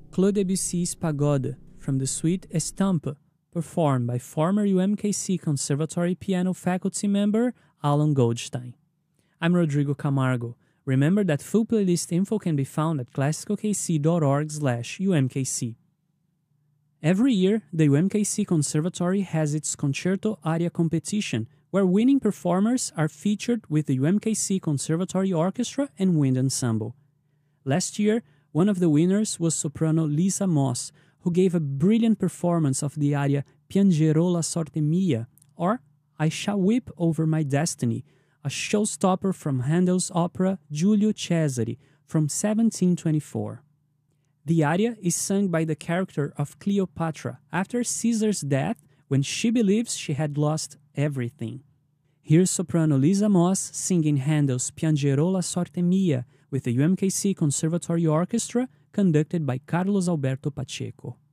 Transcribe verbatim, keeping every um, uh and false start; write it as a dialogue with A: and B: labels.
A: Claude Debussy's Pagoda from the suite Estampe, performed by former U M K C Conservatory piano faculty member Alan Goldstein. I'm Rodrigo Camargo. Remember that full playlist info can be found at classical k c dot org slash U M K C. Every year, the U M K C Conservatory has its Concerto Aria competition, where winning performers are featured with the U M K C Conservatory Orchestra and Wind Ensemble. Last year, one of the winners was soprano Lisa Moss, who gave a brilliant performance of the aria Piangerò la sorte mia, or I Shall Weep Over My Destiny, a showstopper from Handel's opera Giulio Cesare from seventeen twenty-four. The aria is sung by the character of Cleopatra after Caesar's death, when she believes she had lost everything. Here's soprano Lisa Moss singing Handel's Piangerò la sorte mia with the U M K C Conservatory Orchestra, conducted by Carlos Alberto Pacheco.